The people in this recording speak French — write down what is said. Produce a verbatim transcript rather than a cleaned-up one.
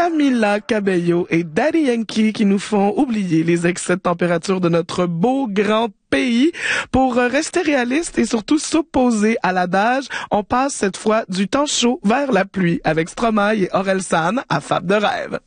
Camila Cabello et Daddy Yankee qui nous font oublier les excès de température de notre beau grand pays. Pour rester réaliste et surtout s'opposer à l'adage, on passe cette fois du temps chaud vers la pluie avec Stromae et Orelsan à Fable de rêve.